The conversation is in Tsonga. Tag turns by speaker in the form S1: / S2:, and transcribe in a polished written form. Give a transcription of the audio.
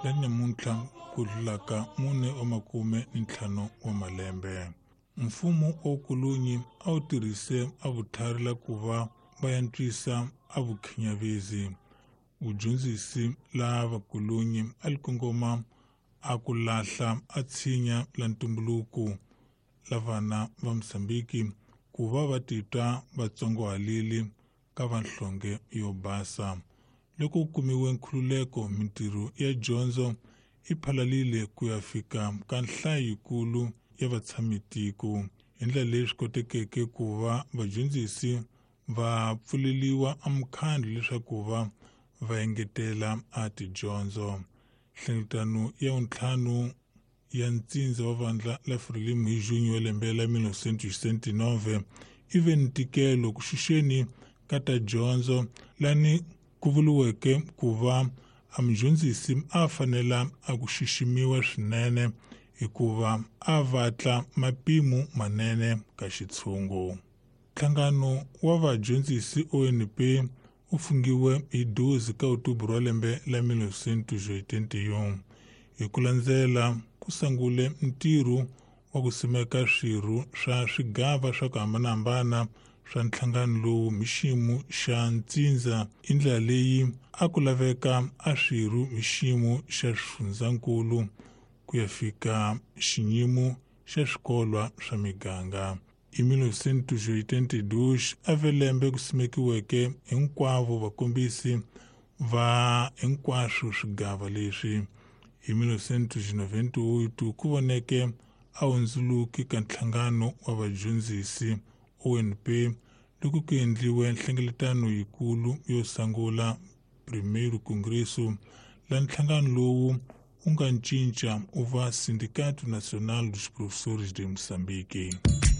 S1: la namuntlha ku tlulaka 45 wa malembe. Mfumo wa ukulunyi a wu tirhise a vutlhari la ku va va yantswisa a vukhinyavezi. Vudyondzisi la vakulunyi a li kongoma a ku lahla a tshinya la ntumbuluko la vana va Mosambiki ku va titwa va tsongohalile ka vanhlonge yo basa. Loko ku kumiwe nkhululeko, mintirho ya dyondzo yi phalalile ku ya fika ka nhlayo yikulu ya vatshami-tiko. Hi ndlela leyi swi kotekeke ku va vadyondzisi va pfuleliwa amukhandlo leswaku va engetela a tidyondzo. Nhlengeletano ya vuntlhanu ya ntsindza wa vandla la Frelimo hi Juni wa lembe la 1969 i ve ni ntikelo ku xuxeni ka ta dyondzo lani ku vuriweke ku va a mudyondzisi a fanela a ku xiximiwa swinene hikuva a vatla mapimo manene ka xitshungu. Nhlangano wa vadyondzisi ONP wu fungiwe hi duzi ka Otubro wa lembe la 1981. Hi ku landzela ku sangule ntirho wa ku simeka swirho swa swigava swa ku hambanahambana swa nhlangano lowu hi xiyimo xa ntsindza. Hi ndlela leyi a ku laveka a swirho hi xiyimo xa xifundzankulu ku ya fika xiyimo xa swikolwa swa miganga. Hi 1982 a ve lembe ku simekiweke hinkwavo vakombisi va hinkwaswo swigava leswi. Hi 1998 ku voneke a hundzuluki ka nhlangano wa vadyondzisi ONP loko ku endliwe nhlengeletano yikulu yo sangula Primeiro Congresso la nhlangano lowu wu nga cinca u va Sindicato Nacional dos Professores de Moçambique.